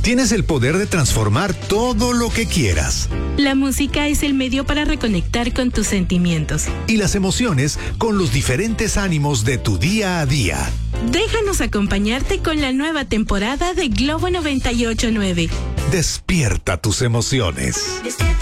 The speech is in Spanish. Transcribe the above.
Tienes el poder de transformar todo lo que quieras. La música es el medio para reconectar con tus sentimientos. Y las emociones con los diferentes ánimos de tu día a día. Déjanos acompañarte con la nueva temporada de Globo 98.9. Despierta tus emociones.